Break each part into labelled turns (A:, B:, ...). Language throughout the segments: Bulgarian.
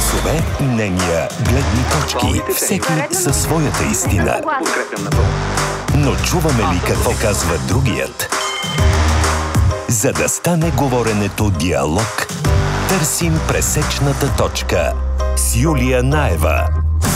A: Гласове, мнения, гледни точки, всеки със своята истина. Но чуваме ли какво казва другият? За да стане говоренето диалог, търсим пресечната точка с Юлия Наева.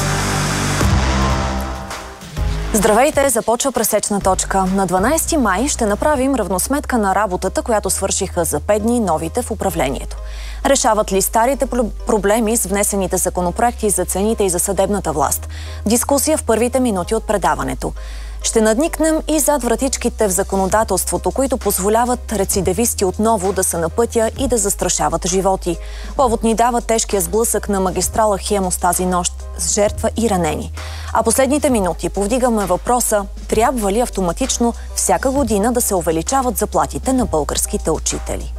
B: Здравейте, започва пресечна точка. На 12 май ще направим равносметка на работата, която свършиха за 5 дни новите в управлението. Решават ли старите проблеми с внесените законопроекти за цените и за съдебната власт? Дискусия в първите минути от предаването. Ще надникнем и зад вратичките в законодателството, които позволяват рецидивисти отново да са на пътя и да застрашават животи. Повод ни дава тежкия сблъсък на магистрала Хемус тази нощ с жертва и ранени. А последните минути повдигаме въпроса: трябва ли автоматично всяка година да се увеличават заплатите на българските учители?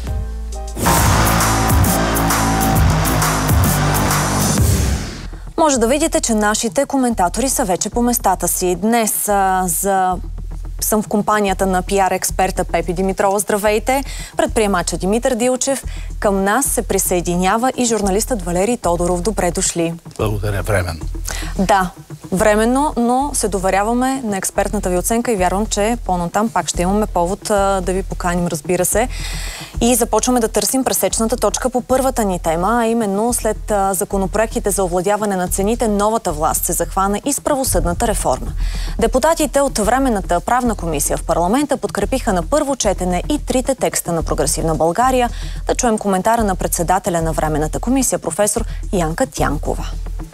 B: Може да видите, че нашите коментатори са вече по местата си. Днес съм в компанията на пиар експерта Пепи Димитрова. Здравейте! Предприемача Димитър Дилчев. Към нас се присъединява и журналистът Валерий Тодоров. Добре дошли!
C: Благодаря, временно.
B: Да, временно, но се доверяваме на експертната ви оценка и вярвам, че по-натам пак ще имаме повод да ви поканим, разбира се. И започваме да търсим пресечната точка по първата ни тема, а именно след законопроектите за овладяване на цените, новата власт се захвана и с правосъдната реформа. Депутатите от Временната правна комисия в парламента подкрепиха на първо четене и трите текста на Прогресивна България. Да чуем коментара на председателя на Временната комисия, професор Янка Тянкова.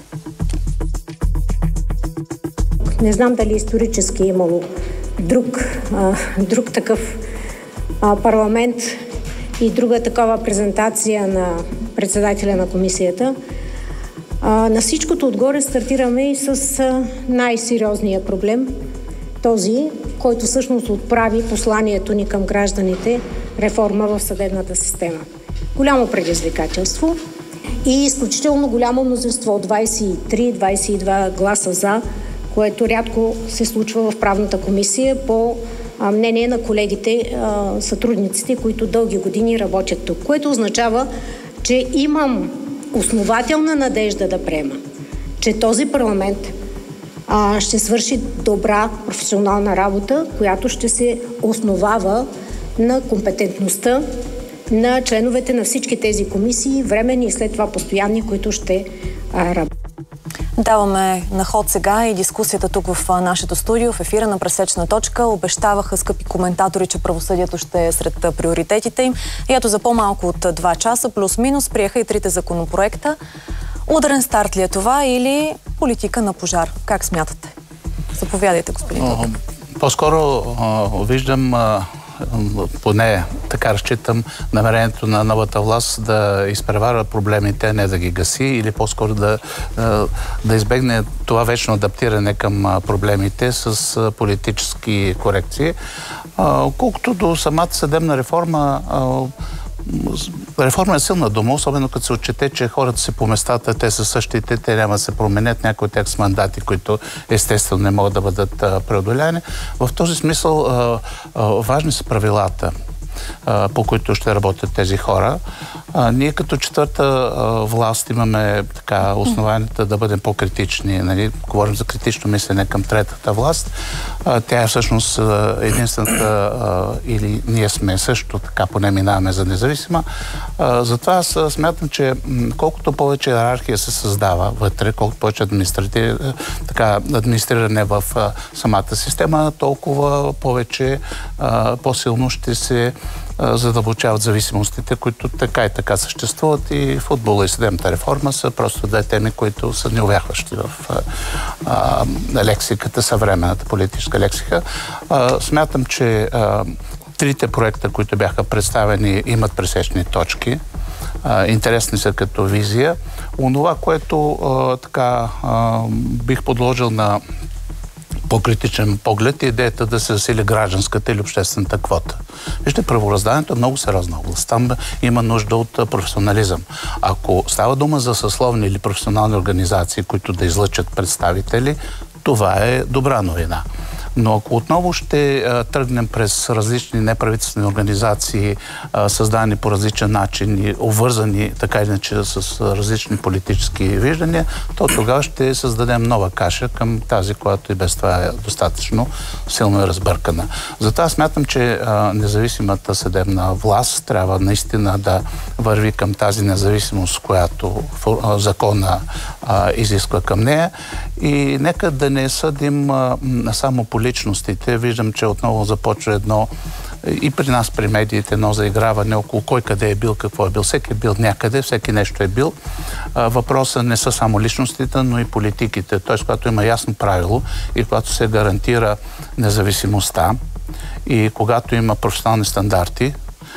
D: Не знам дали исторически е имало друг такъв парламент и друга такава презентация на председателя на комисията. На всичкото отгоре стартираме и с най-сериозния проблем, този, който всъщност отправи посланието ни към гражданите – реформа в съдебната система. Голямо предизвикателство и изключително голямо мнозинство – 23-22 гласа за, което рядко се случва в правната комисия по мнение на колегите, сътрудниците, които дълги години работят тук. Което означава, че имам основателна надежда да приема, че този парламент ще свърши добра професионална работа, която ще се основава на компетентността на членовете на всички тези комисии, временни и след това постоянни, които ще работят.
B: Даваме на ход сега и дискусията тук в нашето студио, в ефира на Пресечна точка. Обещаваха скъпи коментатори, че правосъдието ще е сред приоритетите им. И ето за по-малко от 2 часа, плюс-минус, приеха и трите законопроекта. Ударен старт ли е това или политика на пожар? Как смятате? Заповядайте, господин Тодоров.
C: По-скоро виждам, поне така разчитам, намерението на новата власт да изпреварва проблемите, не да ги гаси, или по-скоро да избегне това вечно адаптиране към проблемите с политически корекции. Колкото до самата съдебна реформа, реформа е силна дума, особено като се отчете, че хората си по местата, те са същите, те няма да се променят, някои от тях с мандати, които естествено не могат да бъдат преодоляни. В този смисъл важни са правилата, по които ще работят тези хора. Ние като четвърта власт имаме така основанията да бъдем по-критични. Нали? Говорим за критично мислене към третата власт. Тя е всъщност единствената, или ние сме също така, поне минаваме за независима. Затова аз смятам, че колкото повече иерархия се създава вътре, колкото повече администриране в самата система, толкова повече по-силно ще се задълбочават зависимостите, които така и така съществуват, и футбола и съдебната реформа са просто две теми, които са неувяхващи в лексиката, съвременната политическа лексика. Смятам, че трите проекта, които бяха представени, имат пресечни точки. Интересни са като визия. Онова, което бих подложил на по-критичен поглед, идеята да се засили гражданската или обществената квота. Вижте, правораздаването е много сериозна област. Там има нужда от професионализъм. Ако става дума за съсловни или професионални организации, които да излъчат представители, това е добра новина. Но ако отново ще тръгнем през различни неправителствени организации, създадени по различен начин и обвързани така или иначе с различни политически виждания, то тогава ще създадем нова каша към тази, която и без това е достатъчно силно разбъркана. Затова смятам, че независимата съдебна власт трябва наистина да върви към тази независимост, която закона изисква към нея. И нека да не съдим само по личностите. Виждам, че отново започва едно и при нас, при медиите, едно заиграване около кой къде е бил, какво е бил. Всеки е бил някъде, всеки нещо е бил. Въпросът не са само личностите, но и политиките. Т.е. когато има ясно правило и когато се гарантира независимостта и когато има професионални стандарти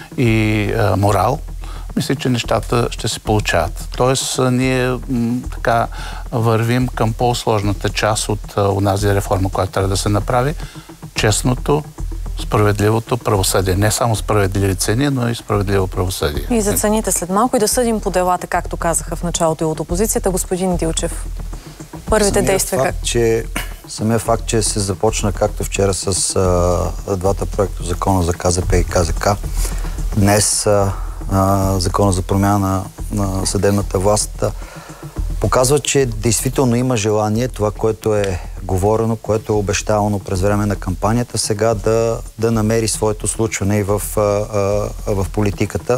C: и морал, мисля, че нещата ще се получават. Тоест, ние така вървим към по-сложната част от онази реформа, която трябва да се направи. Честното, справедливото правосъдие. Не само справедливи цени, но и справедливо правосъдие.
B: И за цените след малко и да съдим по делата, както казаха в началото и от опозицията. Господин Дилчев, първите действия как?
E: Самият факт, че се започна както вчера с двата проекта закона за КЗП и КЗК, днес закона за промяна на съдебната власт, показва, че действително има желание това, което е говорено, което е обещавано през време на кампанията, сега да намери своето случване и в политиката.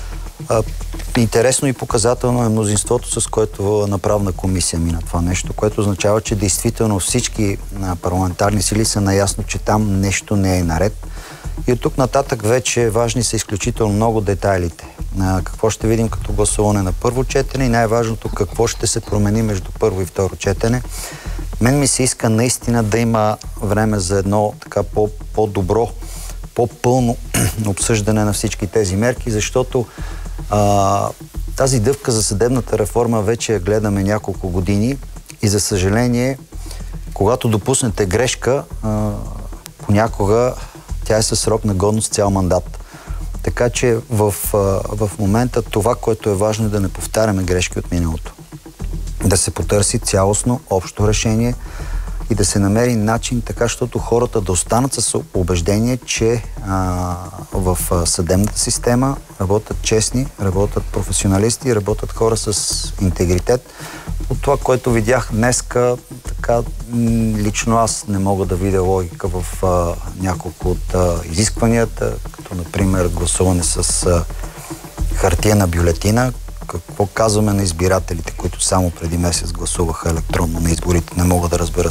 E: Интересно и показателно е мнозинството, с което на правна комисия мина това нещо, което означава, че действително всички парламентарни сили са наясно, че там нещо не е наред. И от тук нататък вече важни са изключително много детайлите. Какво ще видим като гласуване на първо четене и най-важното какво ще се промени между първо и второ четене. Мен ми се иска наистина да има време за едно така по-добро, по-пълно обсъждане на всички тези мерки, защото тази дъвка за съдебната реформа вече я гледаме няколко години и за съжаление, когато допуснете грешка, понякога тя е със срок на годност цял мандат. Така че в момента това, което е важно, е да не повтаряме грешки от миналото. Да се потърси цялостно общо решение и да се намери начин така, защото хората да останат с убеждение, че в съдебната система работят честни, работят професионалисти, работят хора с интегритет. От това, което видях днеска, така лично аз не мога да видя логика в няколко от изискванията, като например гласуване с хартиена бюлетина. Какво казваме на избирателите, които само преди месец гласуваха електронно на изборите? Не мога да разбера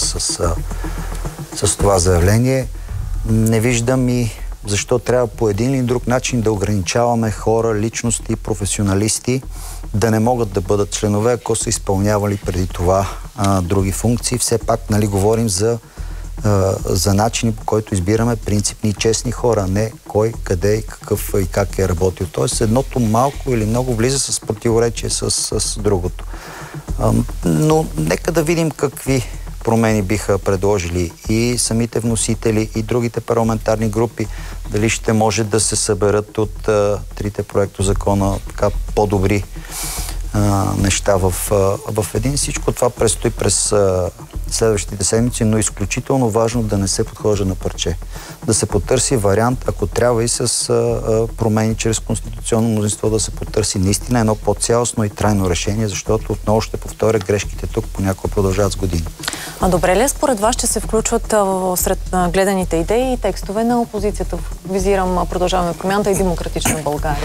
E: с това заявление. Не виждам и защо трябва по един или друг начин да ограничаваме хора, личности, професионалисти, да не могат да бъдат членове, ако са изпълнявали преди това други функции. Все пак, говорим за начини, по който избираме принципни и честни хора, не кой, къде, какъв и как е работил. Тоест, едното малко или много влиза с противоречие с другото. Но нека да видим какви промени биха предложили и самите вносители, и другите парламентарни групи. Дали ще може да се съберат от трите проекта закона така по-добри неща в един. Всичко това предстои през следващите седмици, но изключително важно да не се подхожда на парче. Да се потърси вариант, ако трябва и с промени чрез конституционно мнозинство, да се потърси наистина едно по-цялостно и трайно решение, защото отново ще повторя, грешките тук понякога продължават с години.
B: А добре ли според вас ще се включват сред гледаните идеи и текстове на опозицията? Визирам Продължаваме промяната и Демократична България.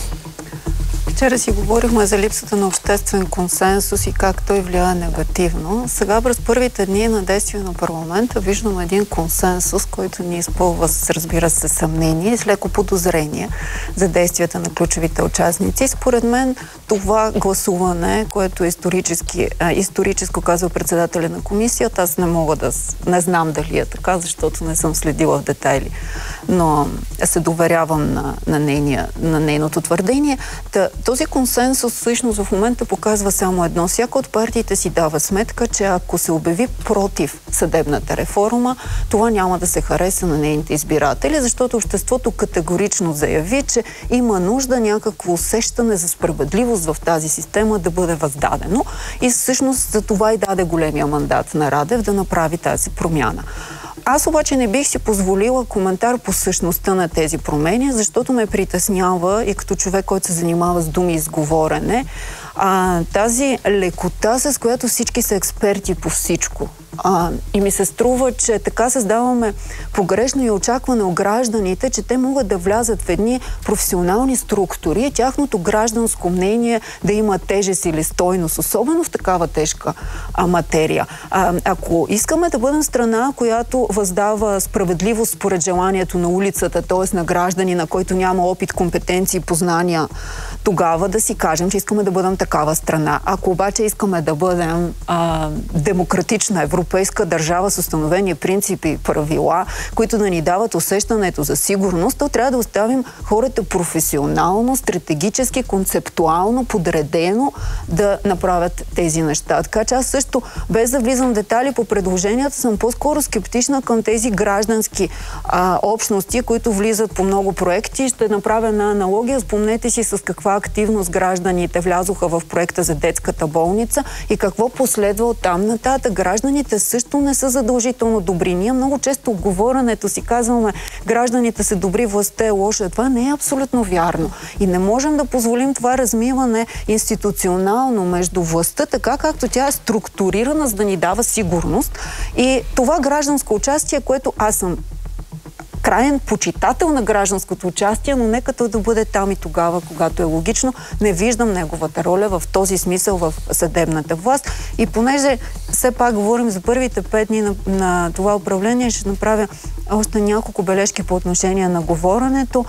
F: Вчера си говорихме за липсата на обществен консенсус и как той влияе негативно. Сега през първите дни на действие на парламента виждаме един консенсус, който ни изпълва с, разбира се, съмнение и с леко подозрение за действията на ключовите участници. Според мен това гласуване, което е историческо, казва председателя на комисията, аз не знам дали е така, защото не съм следила в детайли, но се доверявам на нейното твърдение. Този консенсус всъщност в момента показва само едно. Всяка от партиите си дава сметка, че ако се обяви против съдебната реформа, това няма да се хареса на нейните избиратели, защото обществото категорично заяви, че има нужда някакво усещане за справедливост в тази система да бъде въздадено. И всъщност за това и даде големия мандат на Радев да направи тази промяна. Аз обаче не бих си позволила коментар по същността на тези промени, защото ме притеснява и като човек, който се занимава с думи и с говорене, тази лекота, с която всички са експерти по всичко. И ми се струва, че така създаваме погрешно и очакване от гражданите, че те могат да влязат в едни професионални структури и тяхното гражданско мнение да има тежест или стойност, особено в такава тежка материя. Ако искаме да бъдем страна, която въздава справедливост според желанието на улицата, т.е. на гражданина, който няма опит, компетенции, познания, тогава да си кажем, че искаме да бъдем такава страна. Ако обаче искаме да бъдем демократична европейска държава с установени принципи и правила, които да ни дават усещането за сигурност, то трябва да оставим хората професионално, стратегически, концептуално, подредено да направят тези неща. Така че аз също, без да влизам в детали по предложенията, съм по-скоро скептична към тези граждански общности, които влизат по много проекти. Ще направя една аналогия. Спомнете си с каква активност гражданите влязоха в проекта за детската болница и какво последва от там нататък. Гражданите също не са задължително добри. Ние много често говоренето си казваме, гражданите са добри, властта е лоша. Това не е абсолютно вярно. И не можем да позволим това размиване институционално между властта, така както тя е структурирана, за да ни дава сигурност. И това гражданско участие, което аз съм краен почитател на гражданското участие, но не като да бъде там и тогава, когато е логично. Не виждам неговата роля в този смисъл в съдебната власт. И понеже все пак говорим за първите 5 дни на това управление, ще направя още няколко бележки по отношение на говоренето.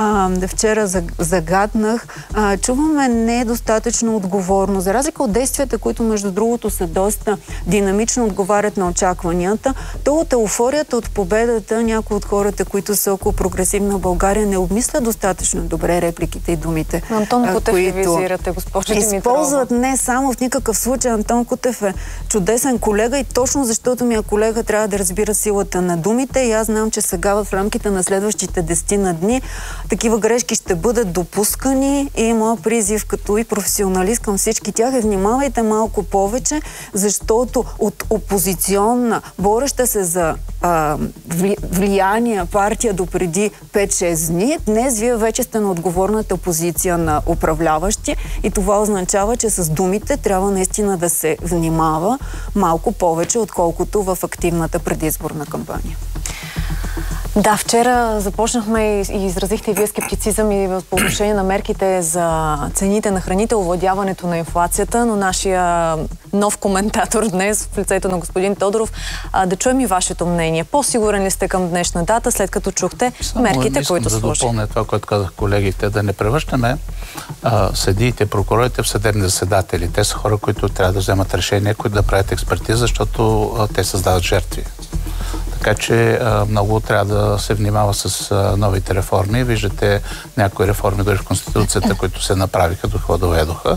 F: Вчера загаднах. Чуваме недостатъчно отговорно. За разлика от действията, които между другото са доста динамично отговарят на очакванията, то от еуфорията, от победата, някои от хората, които са около прогресивна България, не обмислят достатъчно добре репликите и думите.
B: Антон Кутев ли визирате, госпожа Димитрова?
F: Използват не само в никакъв случай. Антон Кутев е чудесен колега и точно защото ми е колега, трябва да разбира силата на думите и аз знам, че сега в рамките на следващите 10 дни такива грешки ще бъдат допускани и моят призив като и професионалист към всички тях е: внимавайте малко повече, защото от опозиционна, бореща се за влияние партия до преди 5-6 дни, днес вие вече сте на отговорната позиция на управляващи и това означава, че с думите трябва наистина да се внимава малко повече, отколкото в активната предизборна кампания.
B: Да, вчера започнахме и изразихте и вие скептицизъм и по отношение на мерките за цените на храните, овладяването на инфлацията, но нашия нов коментатор днес в лицето на господин Тодоров, да чуем и вашето мнение. По-сигурен ли сте към днешна дата, след като чухте мерките, които служат?
C: Да допълня това, което казах колегите, да не превръщаме съдиите, прокурорите в съдебни заседатели. Те са хора, които трябва да вземат решения, които да правят експертиза, защото те създават жертви. Така че много трябва да се внимава с новите реформи. Виждате някои реформи дори в Конституцията, които се направиха, до какво доведоха.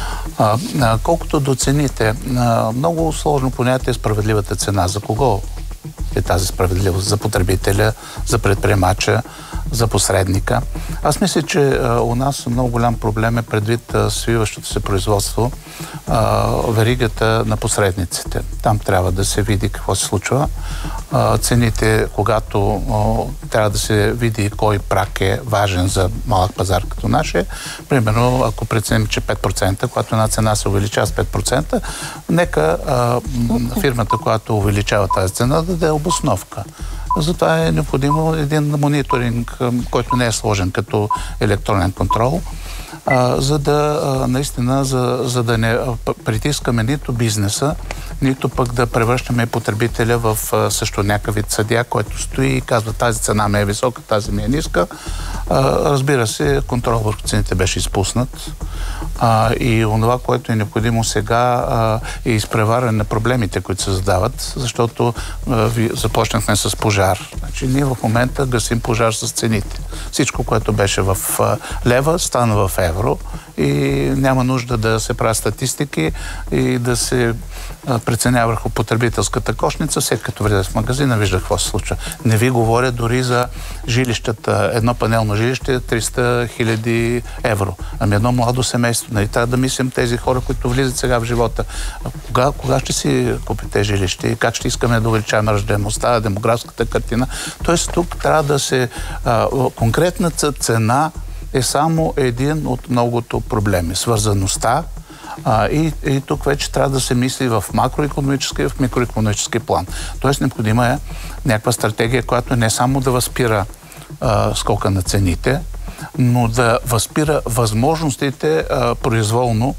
C: Колкото до цените, много сложно понятие е справедливата цена. За кого е тази справедливост? За потребителя, за предприемача, за посредника. Аз мисля, че у нас много голям проблем е предвид свиващото се производство, веригата на посредниците. Там трябва да се види какво се случва. Цените, когато трябва да се види кой прак е важен за малък пазар като нашия, примерно, ако преценим, че 5%, когато една цена се увеличава с 5%, нека фирмата, която увеличава тази цена, да даде обосновка. Затова е необходимо един мониторинг, който не е сложен като електронен контрол, за да наистина, за да не притискаме нито бизнеса, нито пък да превръщаме потребителя в също някакъв вид съдия, който стои и казва: тази цена ми е висока, тази ми е ниска. Разбира се, контрол върху цените беше изпуснат. И онова, което е необходимо сега, е изпреварване на проблемите, които се задават, защото започнахме с пожар. Значи, ние в момента гасим пожар с цените. Всичко, което беше в лева, стана в евро. евро и няма нужда да се правят статистики и да се преценява върху потребителската кошница. Всеки като влезе в магазина, вижда какво се случва. Не ви говоря дори за жилищата. Едно панелно жилище е 300 000 евро. Ами едно младо семейство. Нали, трябва да мислим тези хора, които влизат сега в живота. Кога ще си купите жилище и как ще искаме да увеличаваме раждаемостта, демографската картина. Тоест тук трябва да се... конкретната цена е само един от многото проблеми. Свързаността, и тук вече трябва да се мисли в макроекономически и в микроекономически план. Тоест необходима е някаква стратегия, която не само да възпира скока на цените, но да възпира възможностите произволно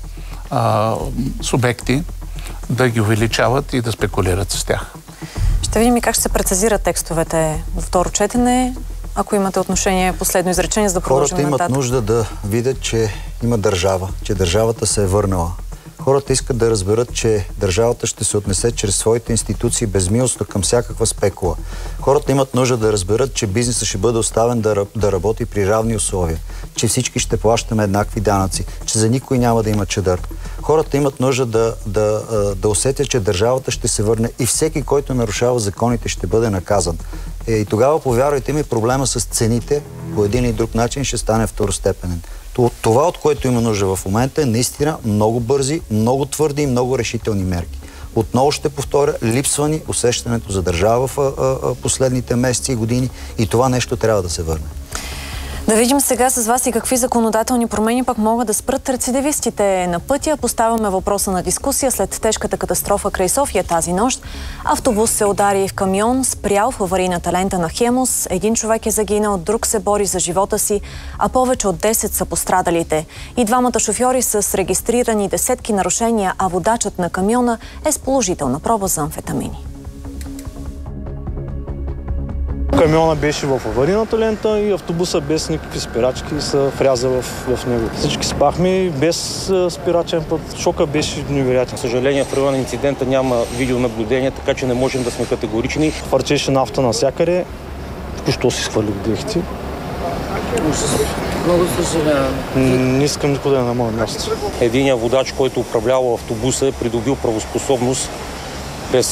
C: субекти да ги увеличават и да спекулират с тях.
B: Ще видим и как ще се прецизират текстовете за второ четене. Ако имате отношение, последно изречение, за да продължим нататък.
E: Хората имат нужда да видят, че има държава, че държавата се е върнала. Хората искат да разберат, че държавата ще се отнесе чрез своите институции безмилостно към всякаква спекула. Хората имат нужда да разберат, че бизнесът ще бъде оставен да работи при равни условия, че всички ще плащаме еднакви данъци, че за никой няма да има чадър. Хората имат нужда да усетят, че държавата ще се върне и всеки, който нарушава законите, ще бъде наказан. И тогава, повярвайте ми, проблема с цените по един или друг начин ще стане второстепенен. Това, от което има нужда в момента, е наистина много бързи, много твърди и много решителни мерки. Отново ще повторя, липсва ни усещането за държава в последните месеци и години и това нещо трябва да се върне.
B: Да видим сега с вас и какви законодателни промени пък могат да спрат рецидивистите на пътя. Поставяме въпроса на дискусия след тежката катастрофа край София тази нощ. Автобус се удари в камион, спрял в аварийната лента на Хемус. Един човек е загинал, друг се бори за живота си, а повече от 10 са пострадалите. И двамата шофьори са с регистрирани десетки нарушения, а водачът на камиона е с положителна проба за амфетамини.
G: Камиона беше в аварийната лента и автобуса без никакви спирачки се вряза в него. Всички спахме без спирачен път. Шока беше невероятен.
H: Съжаление, в района на инцидента няма видеонаблюдение, така че не можем да сме категорични.
G: Хвърчеше нафта навсякъде. Току-що си свалих дрехите.
I: Много съжалявам.
G: Не искам никъде да намаля място.
H: Единият водач, който управлява автобуса, е придобил правоспособност през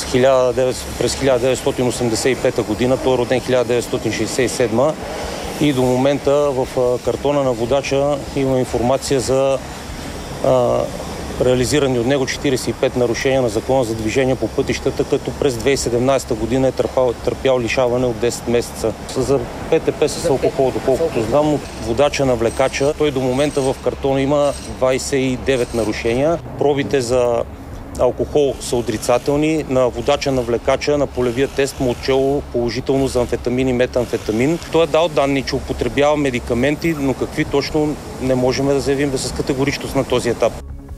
H: 1985 година. Той е роден 1967 и до момента в картона на водача има информация за реализирани от него 45 нарушения на закона за движение по пътищата, като през 2017 година е търпял лишаване от 10 месеца. За ПТП с алкохол, доколкото знам, от водача на влекача. Той до момента в картона има 29 нарушения. Пробите за алкохол са отрицателни. На водача на влекача на полевия тест му отчело положително за амфетамин и метамфетамин. Той е дал данни, че употребява медикаменти, но какви точно не можем да заявим с категоричност на този етап.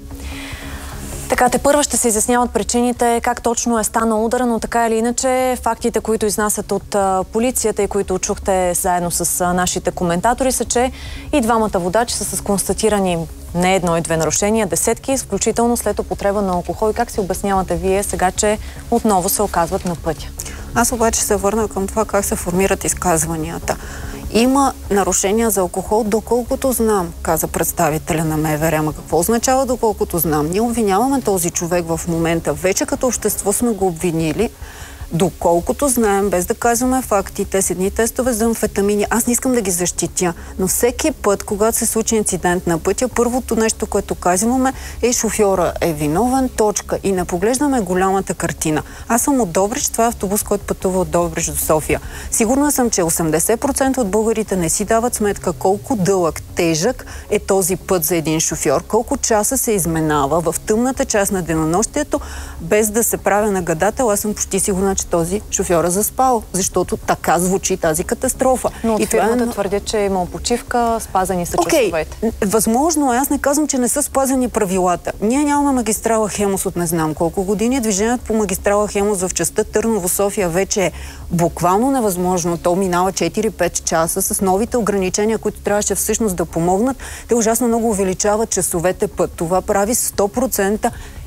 B: Така, тепърва ще се изясняват причините, как точно е станал удара, но така или иначе фактите, които изнасят от полицията и които чухте заедно с нашите коментатори, са, че и двамата водачи са с констатирани не едно и две нарушения, десетки, включително след употреба на алкохол. И как си обяснявате вие сега, че отново се оказват на пътя?
F: Аз обаче се върна към това как се формират изказванията. Има нарушения за алкохол, доколкото знам, каза представителя на МВР. Ама какво означава доколкото знам? Ние обвиняваме този човек в момента. Вече като общество сме го обвинили. Доколкото знаем, без да казваме фактите, с едни тестове за амфетамини, аз не искам да ги защитя, но всеки път, когато се случи инцидент на пътя, първото нещо, което казваме е шофьора е виновен, точка. И не поглеждаме голямата картина. Аз съм от Добрич, това е автобус, който пътува от Добрич до София. Сигурна съм, че 80% от българите не си дават сметка колко дълъг, тежък е този път за един шофьор, колко часа се изминава в тъмната част на денонощието, без да се правя на гадател. Аз съм почти сигурна, че този шофьор е заспал, защото така звучи тази катастрофа.
B: Но от фирмата твърдят, че е имал почивка, спазени са часовете.
F: Възможно, аз не казвам, че не са спазени правилата. Ние нямаме магистрала Хемус от не знам колко години. Движението по магистрала Хемус в частта Търново-София вече е буквално невъзможно. То минава 4-5 часа с новите ограничения, които трябваше всъщност да помогнат. Те ужасно много увеличават часовете път. Това прави 100%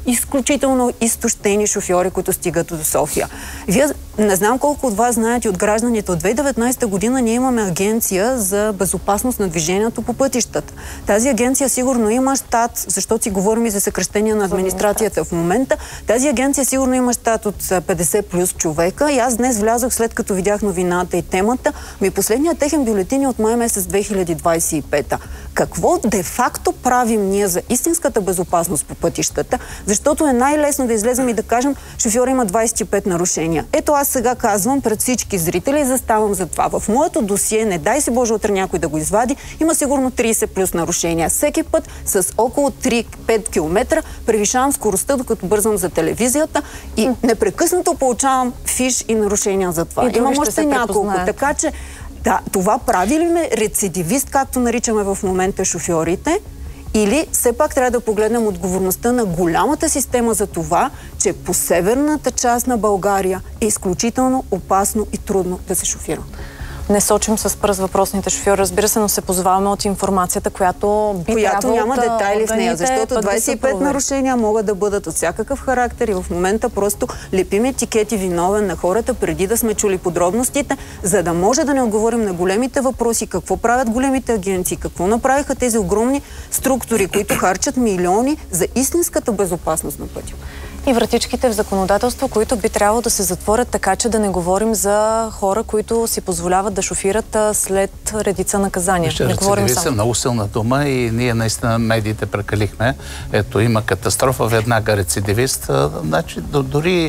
F: изключително изтощени шофьори, които стигат до София. Вие не знам колко от вас знаят и от гражданите. От 2019 година ние имаме агенция за безопасност на движението по пътищата. Тази агенция сигурно има щат, защото си говорим и за съкращение на администрацията в момента. Тази агенция сигурно има щат от 50 плюс човека и аз днес влязох, след като видях новината и темата. Последният техен бюлетин е от май месец 2025. Какво де-факто правим ние за истинската безопасност по пътищата? Защото е най-лесно да излезем и да кажем, шофьора има 25 нарушения. Ето аз сега казвам пред всички зрители и заставам за това. В моето досие, не дай се Боже утре някой да го извади, има сигурно 30 плюс нарушения. Всеки път с около 3-5 км превишавам скоростта, докато бързам за телевизията и непрекъснато получавам фиш и нарушения за това. Имам още няколко. Така че да, това прави ли ме рецидивист, както наричаме в момента шофьорите? Или все пак трябва да погледнем отговорността на голямата система за това, че по северната част на България е изключително опасно и трудно да се шофира?
B: Не сочим с пръст въпросните шофьори, разбира се, но се позоваваме от информацията, която
F: няма детайли в нея, защото 25 нарушения могат да бъдат от всякакъв характер и в момента просто лепим етикети виновен на хората, преди да сме чули подробностите, за да може да не отговорим на големите въпроси, какво правят големите агенции, какво направиха тези огромни структури, които харчат милиони за истинската безопасност на пътя.
B: И вратичките в законодателство, които би трябвало да се затворят, така че да не говорим за хора, които си позволяват да шофират след редица наказания. Не говорим само.
C: Рецидивист е много силна дума и ние наистина медиите прекалихме. Ето, има катастрофа, веднага рецидивист. Значи, дори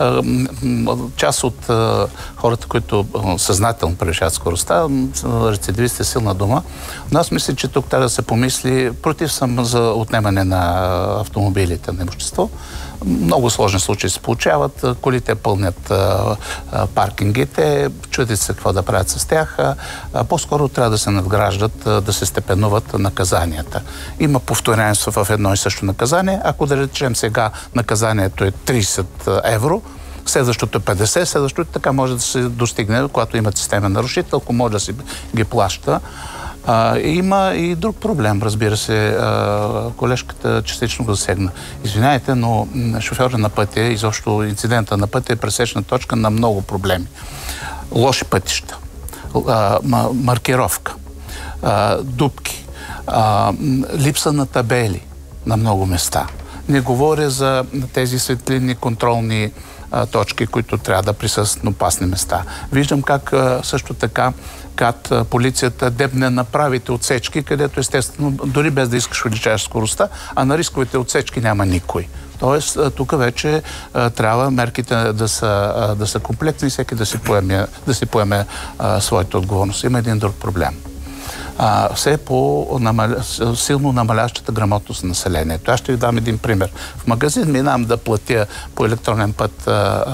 C: част от хората, които съзнателно превишават скоростта, рецидивист е силна дума. Но аз мисля, че тук трябва да се помисли, против съм за отнемане на автомобилите на имущество. Много сложни случаи се получават. Колите пълнят паркингите, чудят се какво да правят с тях. По-скоро трябва да се надграждат, да се степенуват наказанията. Има повторенство в едно и също наказание. Ако да речем сега наказанието е 30 евро, следващото е 50, следващото така може да се достигне, когато има системен нарушител, ако може да си ги плаща. Има и друг проблем, разбира се. Колежката частично го засегна. Извинявайте, но шофьора на пътя, изобщо инцидента на пътя е пресечна точка на много проблеми. Лоши пътища, маркировка, дупки, липса на табели на много места. Не говоря за тези светлинни контролни точки, които трябва да присъстват на опасни места. Виждам как също така полицията дебне на правите отсечки, където естествено, дори без да искаш увеличаваш скоростта, а на рисковите отсечки няма никой. Тоест, тук вече трябва мерките да са комплексни и всеки да си поеме своята отговорност. Има един друг проблем. Все силно намалящата грамотност на населението. Аз ще ви дам един пример. В магазин минавам да платя по електронен път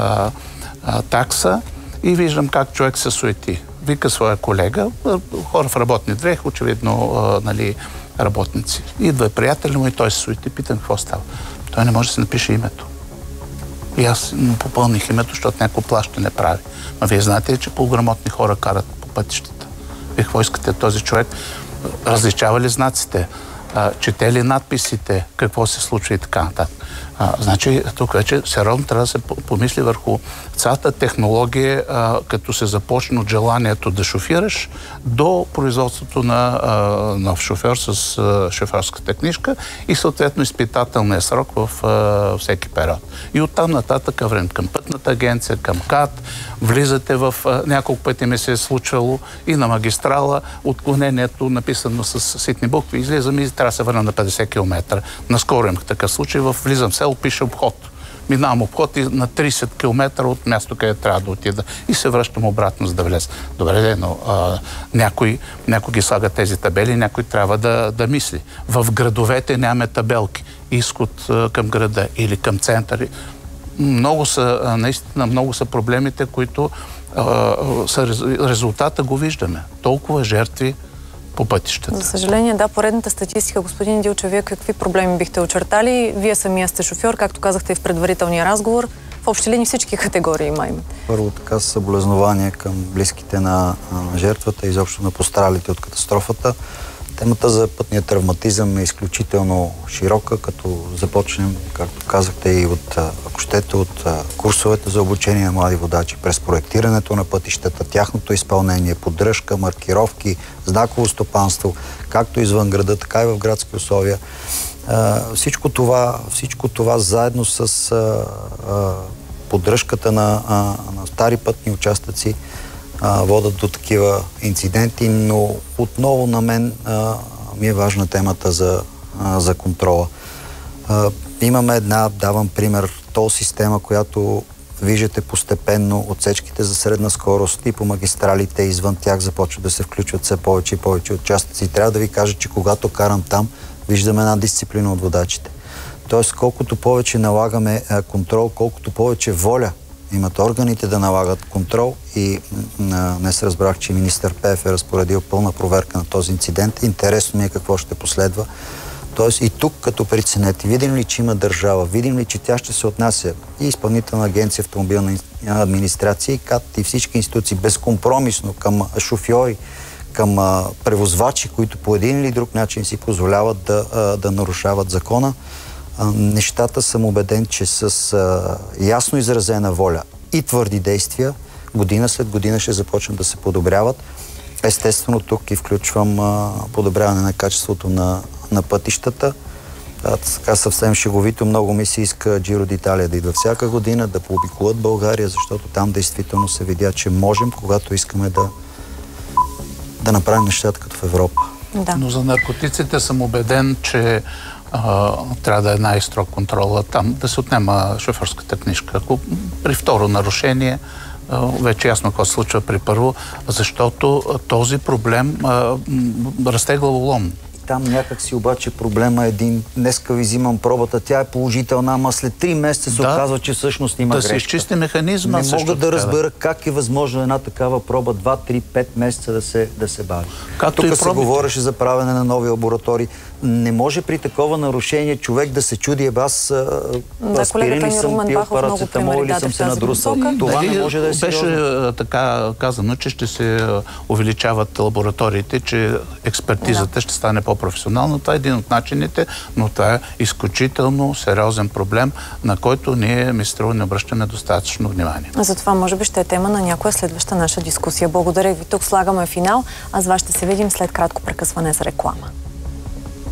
C: такса и виждам как човек се суети. Вика своя колега, хора в работни дрехи, очевидно работници. Идва приятел му и той се суети. Питам какво става. Той не може да се напише името. И аз му попълних името, защото някой плащане прави. Но вие знаете ли, че полуграмотни хора карат по пътищата? Вие какво искате този човек? Различава ли знаците? Чете ли надписите? Какво се случва и така нататък? Значи, тук вече сериозно трябва да се помисли върху цялата технология, като се започне от желанието да шофираш до производството на нов шофьор с шофьорската книжка и съответно изпитателния срок в всеки период. И оттам нататък вървим към пътната агенция, към КАТ, влизате в няколко пъти ми се е случвало и на магистрала, отклонението написано с ситни букви, излизам и трябва да се върна на 50 км. Наскоро имах такъв случай, влизам в село, пише обход. Минавам обход и на 30 км от място, къде трябва да отида и се връщам обратно, за да влез. Добре, но някой ги слага тези табели, някой трябва да мисли. В градовете нямаме табелки. Изход към града или към център. Наистина много са проблемите, които резултата го виждаме. Толкова жертви по пътищата.
B: За съжаление, да, поредната статистика, господин Дилчев, вие какви проблеми бихте очертали? Вие самия сте шофьор, както казахте и в предварителния разговор. В общи линии всички категории има.
E: Първо така съболезнования към близките на жертвата, изобщо на пострадалите от катастрофата. Темата за пътния травматизъм е изключително широка, като започнем, както казахте, и от, ако щете, от курсовете за обучение на млади водачи, през проектирането на пътищата, тяхното изпълнение, поддръжка, маркировки, знаково стопанство, както извън града, така и в градски условия. Всичко това заедно с поддръжката на стари пътни участъци водят до такива инциденти, но отново на мен ми е важна темата за контрола. Имаме давам пример, тол система, която виждате постепенно отсечките за средна скорост и по магистралите, извън тях започват да се включват все повече и повече участъци. Трябва да ви кажа, че когато карам там, виждаме една дисциплина от водачите. Тоест, колкото повече налагаме контрол, колкото повече воля имат органите да налагат контрол, и днес разбрах, че министър Пеев е разпоредил пълна проверка на този инцидент. Интересно ми е какво ще последва. Тоест и тук, като преценете, видим ли, че има държава, видим ли, че тя ще се отнася и Изпълнителна агенция автомобилна администрация, и КАТ, и всички институции безкомпромисно към шофьори, към превозвачи, които по един или друг начин си позволяват да нарушават закона, нещата съм убеден, че с ясно изразена воля и твърди действия, година след година ще започнат да се подобряват. Естествено, тук и включвам подобряване на качеството на пътищата. Така съвсем шеговито, много ми се иска Джиро d'Italia да идва всяка година, да пообиколят България, защото там действително се видя, че можем, когато искаме да направим нещата като в Европа.
B: Да.
C: Но за наркотиците съм убеден, че трябва да е най-строг контрола там, да се отнема шофьорската книжка. Ако при второ нарушение, вече ясно какво се случва при първо, защото този проблем расте главоломно.
E: Там някак си обаче проблема е един. Днеска ви взимам пробата, тя е положителна, ама след 3 месеца се оказва, че всъщност има грешка.
C: Да се изчисти механизма.
E: Не мога да разбера как е възможно една такава проба 2, 3, 5 месеца да се бави. Тук се говореше за правене на нови лаборатории. Не може при такова нарушение човек да се чуди, аз аспирин ли съм пил, парацетамол или съм се надрусал. Това не може да е сериозно.
C: Беше така казано, че ще се увеличават лабораториите, че експертизата ще стане по-професионална. Това е един от начините, но това е изключително сериозен проблем, на който ние, ми се струва, не обръщаме достатъчно внимание.
B: Затова може би ще е тема на някоя следваща наша дискусия. Благодаря ви. Тук слагаме финал, а с вас ще се видим след кратко прекъсване за реклама.